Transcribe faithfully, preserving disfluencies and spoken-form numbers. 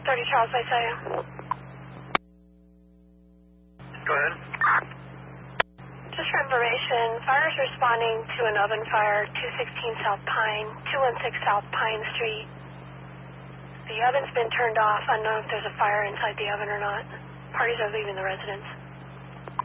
thirty Charles, I say. Go ahead. Just for information, fire is responding to an oven fire, two sixteen South Pine, two one six South Pine Street. The oven's been turned off. I don't know if there's a fire inside the oven or not. Parties are leaving the residence.